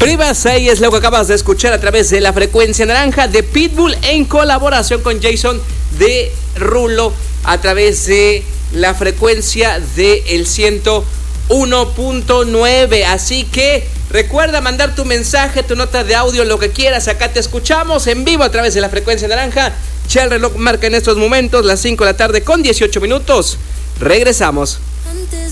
Privacy es lo que acabas de escuchar a través de la frecuencia naranja de Pitbull en colaboración con Jason Derulo a través de la frecuencia del 101.9. Así que recuerda mandar tu mensaje, tu nota de audio, lo que quieras. Acá te escuchamos en vivo a través de la frecuencia naranja. Ya el reloj marca en estos momentos las 5 de la tarde con 18 minutos. Regresamos.